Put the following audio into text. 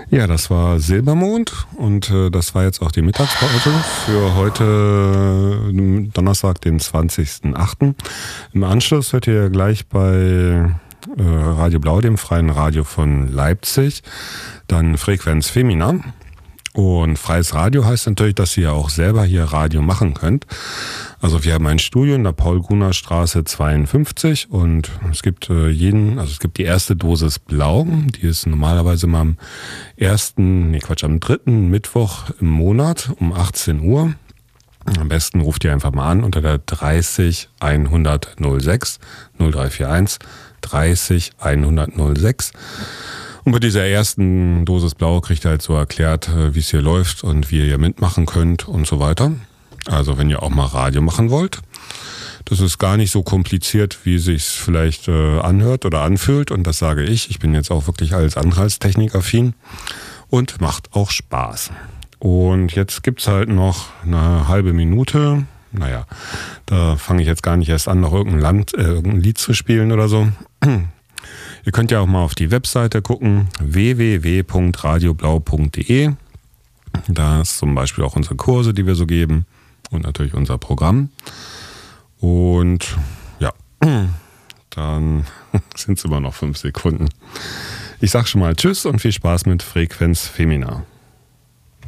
Ja, das war Silbermond und das war jetzt auch die Mittagspause für heute, Donnerstag, den 20.08. Im Anschluss hört ihr gleich bei Radio Blau, dem freien Radio von Leipzig, dann Frequenz Femina. Und freies Radio heißt natürlich, dass ihr auch selber hier Radio machen könnt. Also wir haben ein Studio in der Paul-Gruner-Straße 52 und es gibt es gibt die erste Dosis Blau, die ist normalerweise immer am dritten Mittwoch im Monat um 18 Uhr. Am besten ruft ihr einfach mal an unter der 30 100 06 0341 30 100 06. Und bei dieser ersten Dosis Blau kriegt ihr halt so erklärt, wie es hier läuft und wie ihr mitmachen könnt und so weiter. Also wenn ihr auch mal Radio machen wollt. Das ist gar nicht so kompliziert, wie es sich vielleicht anhört oder anfühlt. Und das sage ich. Ich bin jetzt auch wirklich alles andere als technikaffin und macht auch Spaß. Und jetzt gibt's halt noch eine halbe Minute. Naja, da fange ich jetzt gar nicht erst an, noch irgendein Lied zu spielen oder so. Ihr könnt ja auch mal auf die Webseite gucken, www.radioblau.de. Da ist zum Beispiel auch unsere Kurse, die wir so geben und natürlich unser Programm. Und ja, dann sind es immer noch 5 Sekunden. Ich sag schon mal Tschüss und viel Spaß mit Frequenz Femina.